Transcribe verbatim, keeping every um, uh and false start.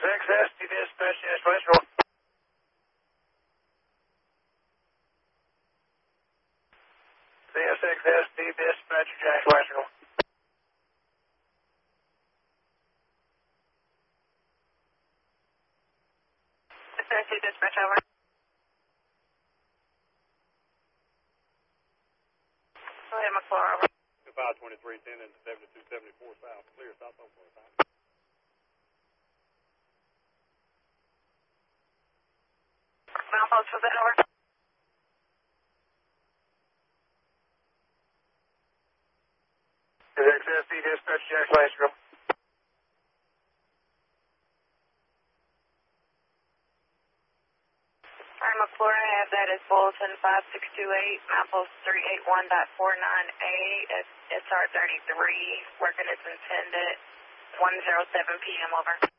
X S D dispatch, yes, Western. C S X S D dispatch, Jack Western. S S D dispatch, over. Go ahead, McClure, over. five twenty-three ten into seventy-two seventy-four south. Clear south over time. Milepost, was that over? X S D dispatch, Jack Western. Alright, McClure, I have that as Bulletin five six two eight, Milepost three eight one point four nine A, S R thirty-three, working as intended, one oh seven P M, over.